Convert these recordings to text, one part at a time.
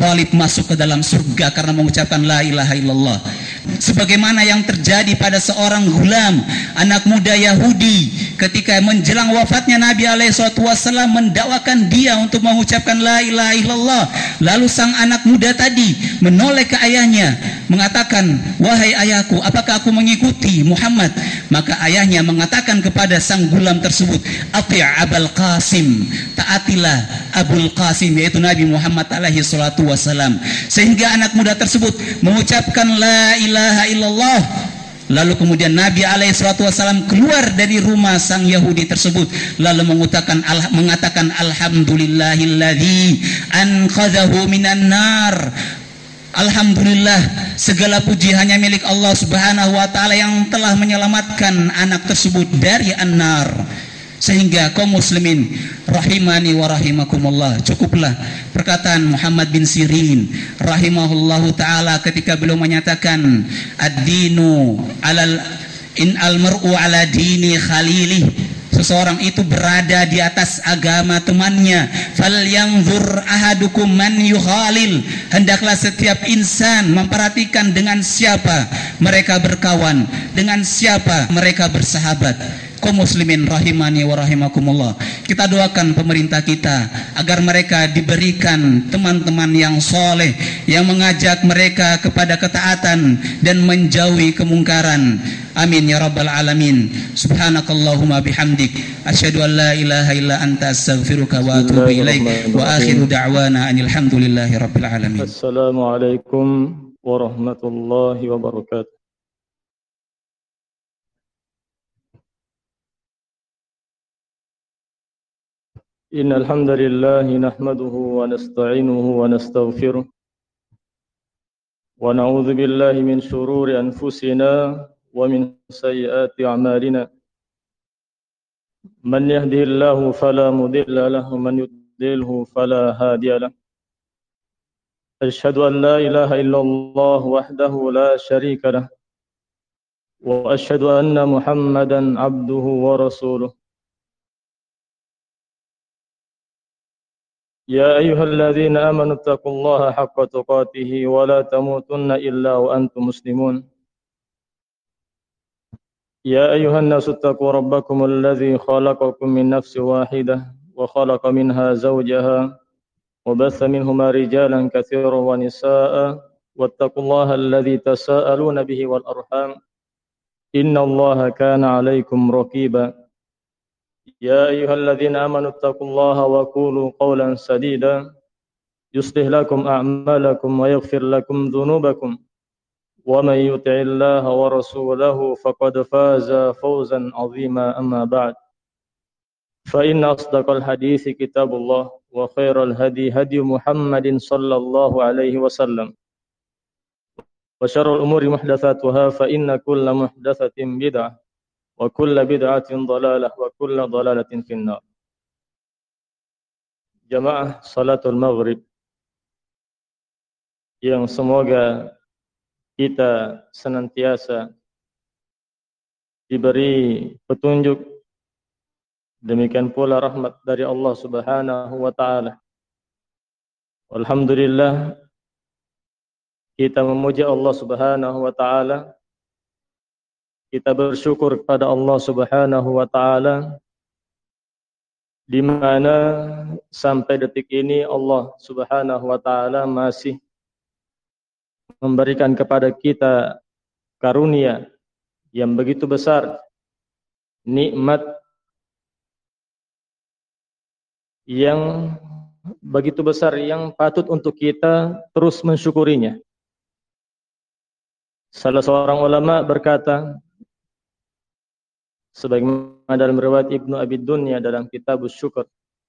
Thalib masuk ke dalam surga karena mengucapkan la ilaha illallah. Sebagaimana yang terjadi pada seorang gulam, anak muda Yahudi, ketika menjelang wafatnya Nabi SAW mendakwakan dia untuk mengucapkan la ilaha illallah. Lalu sang anak muda tadi menoleh ke ayahnya, mengatakan, wahai ayahku, apakah aku mengikuti Muhammad? Maka ayahnya mengatakan kepada sang gulam tersebut, ati' Abul Qasim, taatilah Abul Qasim, yaitu Nabi Muhammad alaihi salatu wassalam. Sehingga anak muda tersebut mengucapkan la ilaha illallah. Lalu kemudian Nabi alaihi salatu wassalam keluar dari rumah sang Yahudi tersebut, lalu mengatakan alhamdulillahilladzi anqadhahu minan nar. Alhamdulillah, segala puji hanya milik Allah Subhanahu wa taala yang telah menyelamatkan anak tersebut dari an-nar. Sehingga kaum muslimin rahimani wa rahimakumullah, cukuplah perkataan Muhammad bin Sirin rahimahullahu taala ketika beliau menyatakan ad-dinu alal in al-mar'u ala dini khalilih, seseorang itu berada di atas agama temannya. Falyanzur ahadukum man yukhalil, hendaklah setiap insan memperhatikan dengan siapa mereka berkawan, dengan siapa mereka bersahabat. Kaum muslimin rahimani wa rahimakumullah, kita doakan pemerintah kita agar mereka diberikan teman-teman yang soleh, yang mengajak mereka kepada ketaatan dan menjauhi kemungkaran. Amin ya rabbal alamin. Subhanakallahumma bihamdik, asyhadu an la ilaha illa anta astaghfiruka wa atubu ilaik. Wa akhiru da'wana anil hamdulillahi rabbil alamin. Assalamualaikum warahmatullahi wabarakatuh. Innal hamdalillah nahmaduhu wa nasta'inuhu wa nastaghfiruh wa na'udzu billahi min shururi anfusina wa min sayyiati a'malina. Man yahdihillahu fala mudilla lahu wa man yudlilhu fala hadiya lahu. Asyhadu an la ilaha illallah wahdahu la syarika lahu wa asyhadu anna Muhammadan abduhu wa rasuluh. يا أيها الذين آمنوا اتقوا الله حق تقاته ولا تموتن إلا وأنتم مسلمون. يا أيها الناس اتقوا ربكم الذي خلقكم من نفس واحدة وخلق منها زوجها وبث منهما رجالا كثيرا ونساء واتقوا الله الذي تساءلون به والأرحام إن الله كان عليكم رقيبا. يا أيها الذين آمنوا اتقوا الله وقولوا قولا سديدا يصلح لكم أعمالكم ويغفر لكم ذنوبكم ومن يطع الله ورسوله فقد فاز فوزا عظيما. أما بعد فإن أصدق الحديث كتاب الله وخير الهدي هدي محمد صلى الله عليه وسلم وشر الأمور محدثاتها فإن كل محدثة بدعة wa kullu bid'atin dhalalah wa kullu dhalalatin finnar. Jamaah salatul maghrib yang semoga kita senantiasa diberi petunjuk, demikian pula rahmat dari Allah Subhanahu wa taala. Alhamdulillah, kita memuji Allah Subhanahu wa taala. Kita bersyukur kepada Allah Subhanahu wa taala di mana sampai detik ini Allah Subhanahu wa taala masih memberikan kepada kita karunia yang begitu besar, nikmat yang begitu besar yang patut untuk kita terus mensyukurinya. Salah seorang ulama berkata, sebagaimana dalam riwayat Ibnu Abi Dunya dalam kitab Syukur,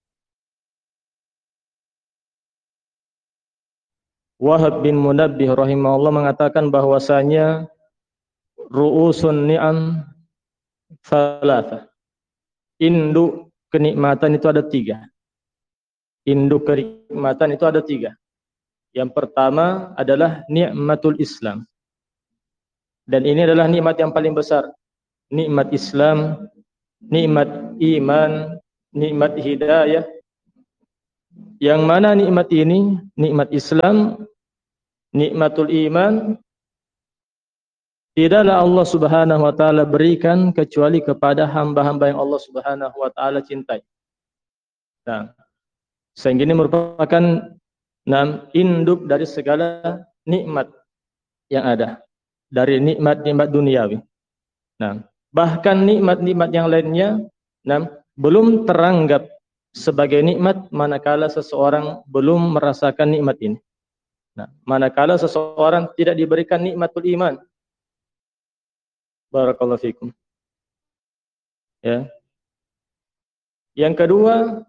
Wahab bin Munabbih rahimahullah mengatakan bahwasanya ru'usun ni'am thalatha, induk kenikmatan itu ada 3. Induk kenikmatan itu ada 3. Yang pertama adalah nikmatul Islam, dan ini adalah nikmat yang paling besar. Nikmat Islam, nikmat iman, nikmat hidayah, Yang mana nikmat ini, nikmat Islam, nikmatul iman, tidaklah Allah Subhanahu wa taala berikan kecuali kepada hamba-hamba yang Allah Subhanahu wa taala cintai. Nah, sehingga ini merupakan induk dari segala nikmat yang ada, dari nikmat-nikmat duniawi. Nah, bahkan nikmat-nikmat yang lainnya belum teranggap sebagai nikmat manakala seseorang belum merasakan nikmat ini. Nah, manakala seseorang tidak diberikan nikmatul iman. Barakallahu fikum. Ya. Yang kedua,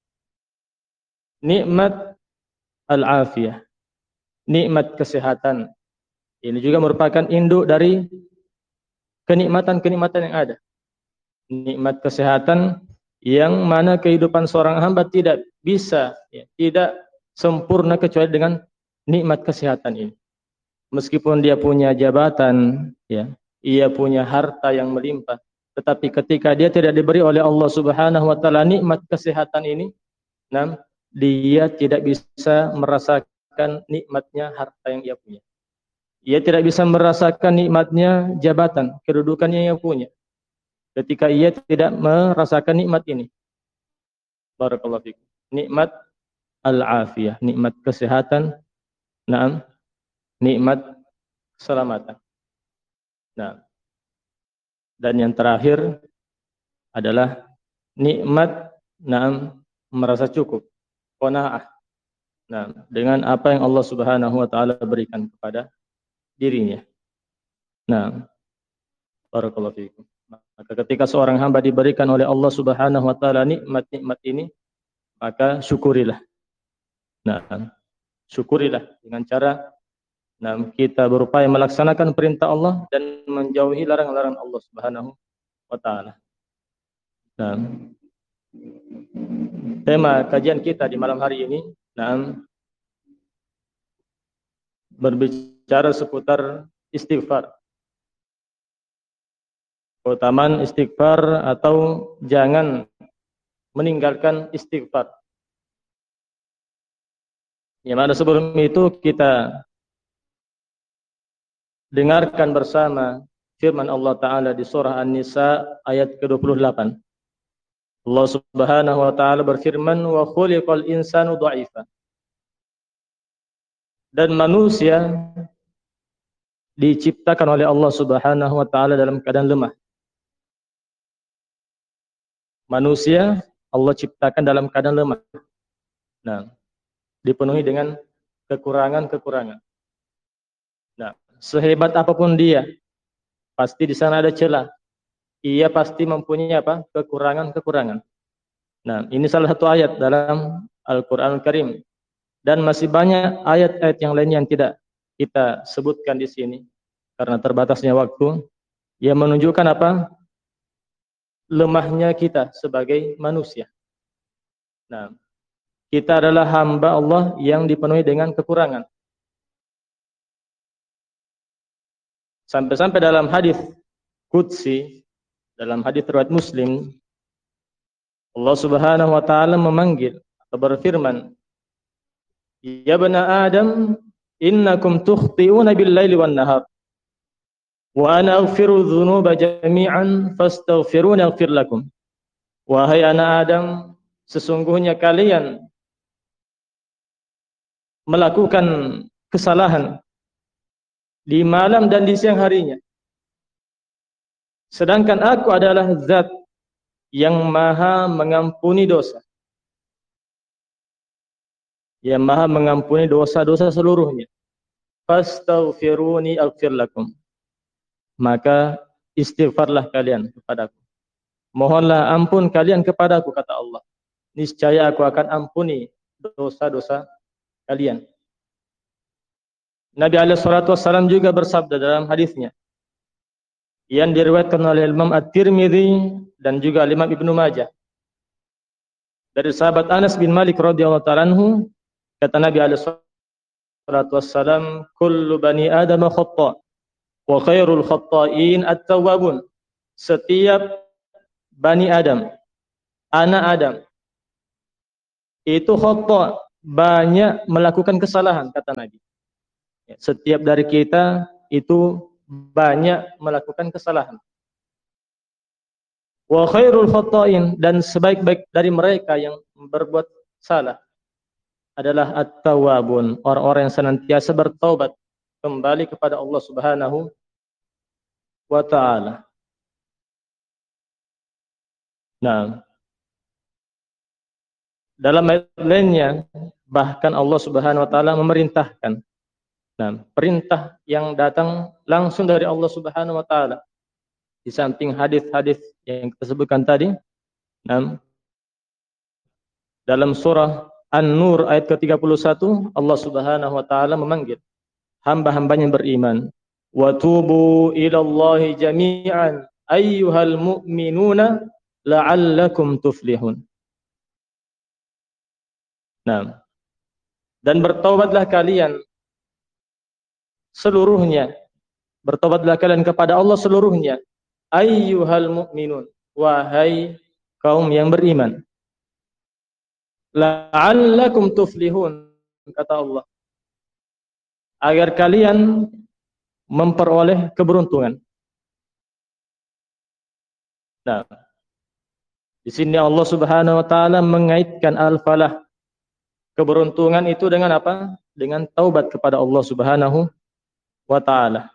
nikmat al-afiyah. Nikmat kesehatan. Ini juga merupakan induk dari kenikmatan-kenikmatan yang ada. Nikmat kesehatan yang mana kehidupan seorang hamba tidak bisa, tidak sempurna kecuali dengan nikmat kesehatan ini. Meskipun dia punya jabatan, ia punya harta yang melimpah, tetapi ketika dia tidak diberi oleh Allah Subhanahu wa taala nikmat kesehatan ini, dia tidak bisa merasakan nikmatnya harta yang ia punya. Ia tidak bisa merasakan nikmatnya jabatan, kedudukan yang ia punya. Ketika ia tidak merasakan nikmat ini. Barakallahu fikum. Nikmat al-afiyah, nikmat kesehatan, nikmat keselamatan. Nah, dan yang terakhir adalah nikmat merasa cukup, qanaah. Nah, dengan apa yang Allah Subhanahu wa taala berikan kepada dirinya. Nah, barakallahu fikum. Maka ketika seorang hamba diberikan oleh Allah Subhanahu wa taala nikmat-nikmat ini, maka syukurilah. Nah, syukurilah dengan cara kita berupaya melaksanakan perintah Allah dan menjauhi larangan-larangan Allah Subhanahu wa taala. Nah, tema kajian kita di malam hari ini berbicara seputar istighfar. Keutamaan istighfar atau jangan meninggalkan istighfar. Yang mana sebelum itu kita dengarkan bersama firman Allah Ta'ala di surah An-Nisa ayat ke-28. Allah Subhanahu wa taala berfirman, "Wa khuliqal insanu dha'ifa." Dan manusia diciptakan oleh Allah Subhanahu wa taala dalam keadaan lemah. Manusia Allah ciptakan dalam keadaan lemah. Nah, dipenuhi dengan kekurangan-kekurangan. Nah, sehebat apapun dia, pasti di sana ada celah. Ia pasti mempunyai kekurangan-kekurangan. Nah, ini salah satu ayat dalam Al-Qur'an Al-Karim. Dan masih banyak ayat-ayat yang lain yang tidak kita sebutkan di sini karena terbatasnya waktu, yang menunjukkan lemahnya kita sebagai manusia. Nah, kita adalah hamba Allah yang dipenuhi dengan kekurangan. Sampai-sampai dalam hadis qudsi, dalam hadis riwayat Muslim, Allah Subhanahu wa taala memanggil atau berfirman, "Ya bani Adam, innakum tukhti'una bil-laili wan-nahar. Wa ana aghfiru dzunuba jami'an fastaghfiruni aghfir lakum." Wahai anak Adam, sesungguhnya kalian melakukan kesalahan di malam dan di siang harinya. Sedangkan aku adalah zat yang maha mengampuni dosa. Yang maha mengampuni dosa-dosa seluruhnya. Fastaghfiruni aghfir lakum. Maka istighfarlah kalian kepadaku. Mohonlah ampun kalian kepadaku, kata Allah. Niscaya aku akan ampuni dosa-dosa kalian. Nabi SAW juga bersabda dalam hadisnya yang diriwayatkan oleh Imam At-Tirmidzi dan juga Imam Ibnu Majah dari sahabat Anas bin Malik radhiyallahu ta'ala anhu, kata Nabi SAW, kullu bani Adam khata' wa khairul khata'in at-tawwabun. Setiap Bani Adam, anak Adam, itu khata', banyak melakukan kesalahan, kata Nabi. Setiap dari kita itu banyak melakukan kesalahan. Wa khairul khata'in, dan sebaik-baik dari mereka yang berbuat salah adalah at-tawwabun, orang-orang yang senantiasa bertaubat kembali kepada Allah Subhanahu wa taala. Nah, dalam ayat lainnya bahkan Allah Subhanahu wa taala memerintahkan. Nah, perintah yang datang langsung dari Allah Subhanahu wa taala. Di samping hadis-hadis yang kita sebutkan tadi, nah, dalam surah An-Nur ayat ke-31 Allah Subhanahu wa taala memanggil hamba-hambanya yang beriman, wa tubu ilallahi jami'an ayyuhal mu'minuna la'allakum tuflihun. Nah, dan bertaubatlah kalian seluruhnya, bertobatlah kalian kepada Allah seluruhnya, ayyuhal mu'minun, wahai kaum yang beriman, la'allakum tuflihun, kata Allah, agar kalian memperoleh keberuntungan. Nah, di sini Allah Subhanahu wa taala mengaitkan al-falah, keberuntungan itu dengan apa? Dengan taubat kepada Allah Subhanahu wa taala.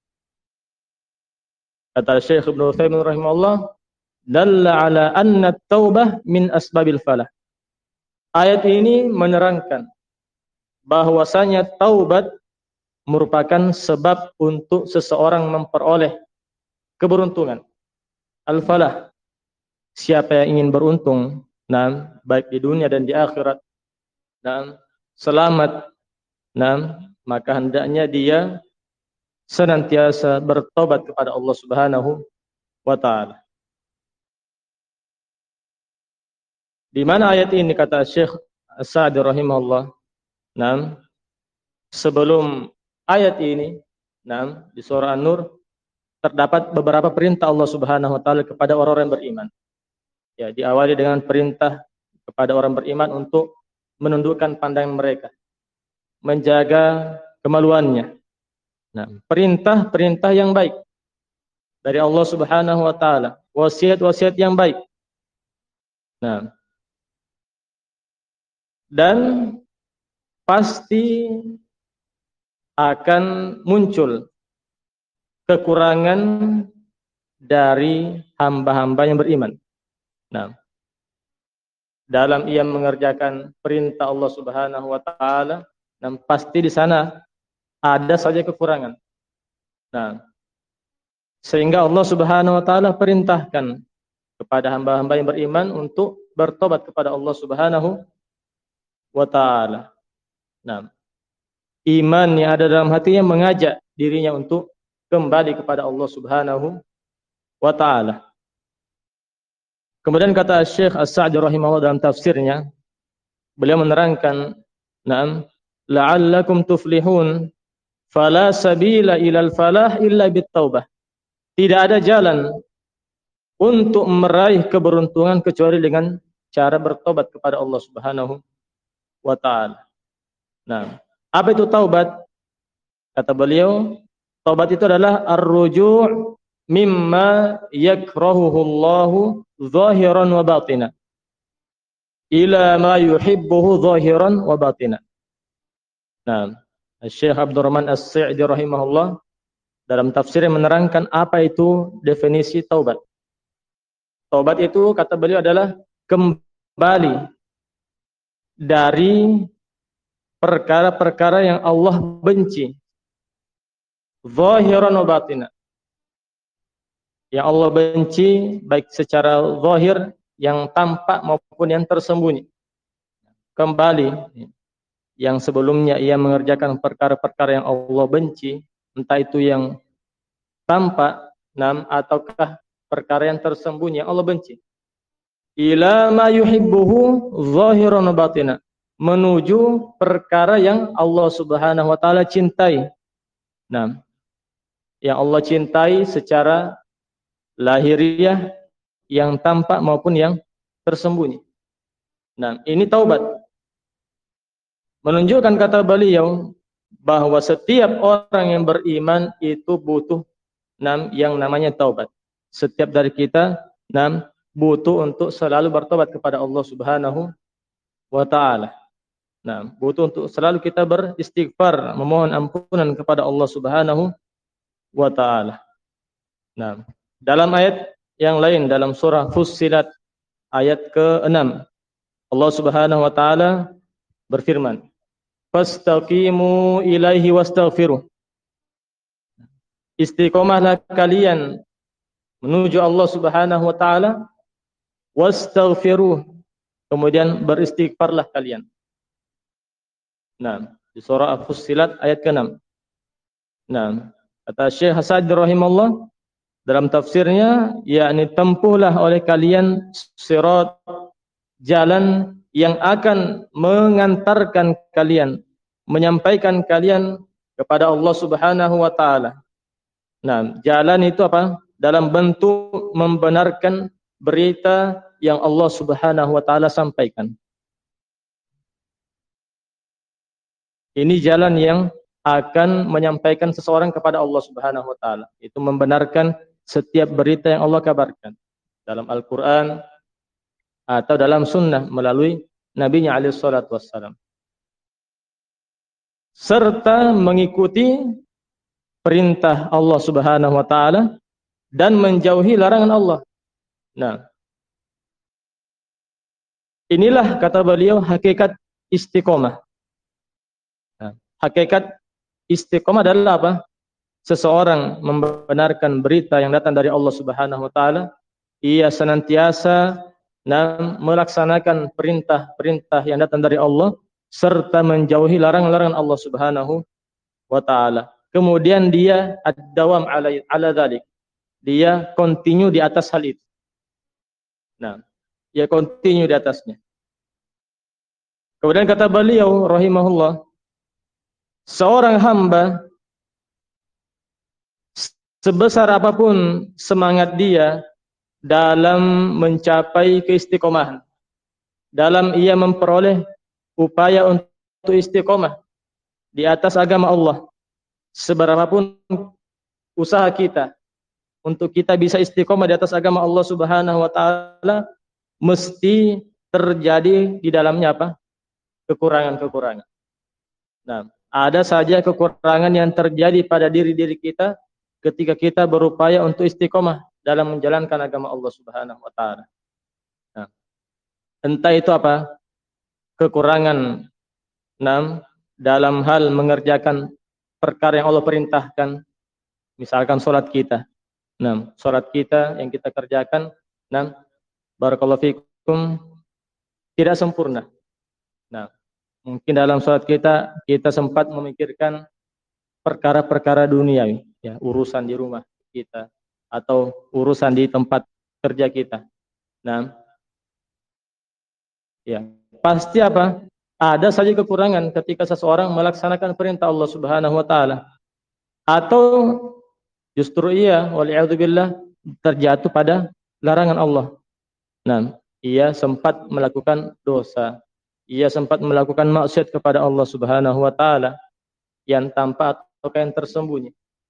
Kata Syekh Ibnu Utsaimin rahimahullah, dalla ala anna at-taubah min asbabil falah. Ayat ini menerangkan bahwasanya taubat merupakan sebab untuk seseorang memperoleh keberuntungan. Al-falah, siapa yang ingin beruntung, nah, baik di dunia dan di akhirat, nah, selamat, nah, maka hendaknya dia senantiasa bertobat kepada Allah Subhanahu wa taala. Di mana ayat ini kata Syekh As-Sa'di rahimahullah, nah, sebelum ayat ini, nah, di surah An-Nur terdapat beberapa perintah Allah Subhanahu wa taala kepada orang-orang yang beriman. Ya, diawali dengan perintah kepada orang beriman untuk menundukkan pandangan mereka, menjaga kemaluannya. Nah, perintah-perintah yang baik dari Allah Subhanahu wa taala, wasiat-wasiat yang baik. Nah, dan pasti akan muncul kekurangan dari hamba-hamba yang beriman. Nah, dalam ia mengerjakan perintah Allah Subhanahu wa taala, dan pasti di sana ada saja kekurangan. Nah, sehingga Allah Subhanahu wa taala perintahkan kepada hamba-hamba yang beriman untuk bertobat kepada Allah Subhanahu wa taala. Nah, iman yang ada dalam hatinya mengajak dirinya untuk kembali kepada Allah Subhanahu wa taala. Kemudian kata Syekh As-Sa'di rahimahullah dalam tafsirnya, beliau menerangkan, "Na'am, la'allakum tuflihun, fala sabila ilal falah illa bit-taubah." Tidak ada jalan untuk meraih keberuntungan kecuali dengan cara bertobat kepada Allah Subhanahu wa taala. Nah, apa itu taubat? Kata beliau, taubat itu adalah ar-ruju' mimma yakrahuhu Allahu zahiran wa batina ila ma yuhibbuhu zahiran wa batina. Nah, Syekh Abdurrahman As-Sa'di rahimahullah dalam tafsirnya menerangkan apa itu definisi taubat. Taubat itu kata beliau adalah kembali dari perkara-perkara yang Allah benci, zahiran wa batina, yang Allah benci baik secara zahir, yang tampak maupun yang tersembunyi. Kembali yang sebelumnya ia mengerjakan perkara-perkara yang Allah benci, entah itu yang tampak ataukah perkara yang tersembunyi yang Allah benci. Ila ma yuhibbuhu zahiran wa batina, menuju perkara yang Allah Subhanahu wa taala cintai. Nah, yang Allah cintai secara lahiriah, yang tampak maupun yang tersembunyi. Nah, ini taubat. menunjukkan kata beliau bahwa setiap orang yang beriman itu butuh yang namanya taubat. Setiap dari kita butuh untuk selalu bertobat kepada Allah Subhanahu wa taala. Butuh untuk selalu kita beristighfar, memohon ampunan kepada Allah Subhanahu wa taala. Dalam ayat yang lain dalam surah Fussilat ayat ke-6, Allah Subhanahu wa taala berfirman, "Fastaqimu ilaihi wastaghfiruh." Istiqomahlah kalian menuju Allah Subhanahu wa taala, wastaghfiruh, kemudian beristighfarlah kalian. Di surah Fussilat ayat ke-6. Kata Syekh Hasan rahimahullah dalam tafsirnya, yakni tempuhlah oleh kalian sirat, jalan yang akan mengantarkan kalian, menyampaikan kalian kepada Allah Subhanahu wa taala. Jalan itu apa? Dalam bentuk membenarkan berita yang Allah Subhanahu wa taala sampaikan. Ini jalan yang akan menyampaikan seseorang kepada Allah Subhanahu wa taala. Itu membenarkan setiap berita yang Allah kabarkan dalam Al-Qur'an atau dalam sunnah melalui Nabi-Nya alaihi salatu wassalam. Serta mengikuti perintah Allah Subhanahu wa taala dan menjauhi larangan Allah. Inilah kata beliau hakikat istiqomah. Hakikat istiqomah adalah apa? Seseorang membenarkan berita yang datang dari Allah Subhanahu wa taala, ia senantiasa melaksanakan perintah-perintah yang datang dari Allah serta menjauhi larangan-larangan Allah Subhanahu wa taala. Kemudian dia ad-dawam ala dzalik. Dia continue di atas hal itu. Dia continue di atasnya. Kemudian kata beliau rahimahullah, seorang hamba sebesar apapun semangat dia dalam mencapai keistiqomahan, dalam ia memperoleh upaya untuk istiqomah di atas agama Allah, seberapapun usaha kita untuk kita bisa istiqomah di atas agama Allah Subhanahu wa taala, mesti terjadi di dalamnya apa? Kekurangan-kekurangan. Ada saja kekurangan yang terjadi pada diri-diri kita ketika kita berupaya untuk istiqomah dalam menjalankan agama Allah Subhanahu wa taala. Entah itu apa? Kekurangan dalam hal mengerjakan perkara yang Allah perintahkan. Misalkan salat kita. Salat kita yang kita kerjakan, barakallahu fikum, tidak sempurna. Mungkin dalam salat kita sempat memikirkan perkara-perkara duniawi, ya, urusan di rumah kita atau urusan di tempat kerja kita. Pasti apa? Ada saja kekurangan ketika seseorang melaksanakan perintah Allah Subhanahu wa taala. Atau justru ia wal'iyadzubillah terjatuh pada larangan Allah. Ia sempat melakukan dosa. Ia sempat melakukan maksiat kepada Allah Subhanahu wa taala yang tampak atau yang tersembunyi.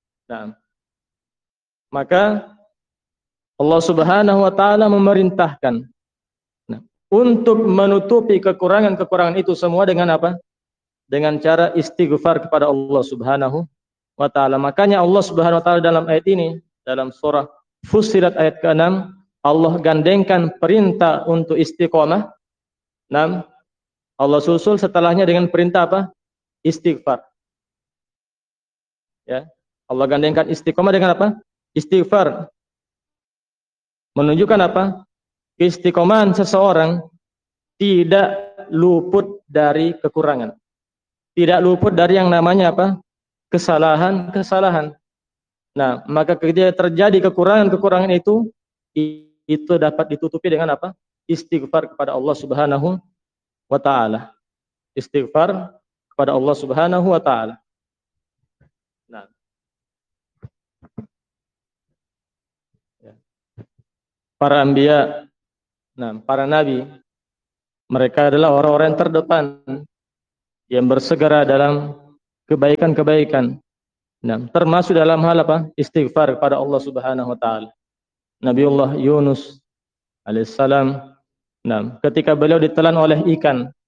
Maka Allah Subhanahu wa taala memerintahkan untuk menutupi kekurangan-kekurangan itu semua dengan apa? Dengan cara istighfar kepada Allah Subhanahu wa taala. Makanya Allah Subhanahu wa taala dalam ayat ini, dalam surah Fussilat ayat ke-6, Allah gandengkan perintah untuk istiqomah. Allah susul setelahnya dengan perintah apa? Istighfar. Ya, Allah gandengkan istiqomah dengan apa? Istighfar. Menunjukkan apa? Keistiqomahan seseorang tidak luput dari kekurangan. Tidak luput dari yang namanya apa? Kesalahan-kesalahan. Maka ketika terjadi kekurangan-kekurangan itu dapat ditutupi dengan apa? Istighfar kepada Allah Subhanahu wa ta'ala. Istighfar kepada Allah Subhanahu wa ta'ala. Para anbiya, para nabi, mereka adalah orang-orang yang terdepan yang bersegera dalam kebaikan-kebaikan. Nah, termasuk dalam hal apa? Istighfar kepada Allah Subhanahu wa taala. Nabiullah Yunus alaihissalam, nah, ketika beliau ditelan oleh ikan,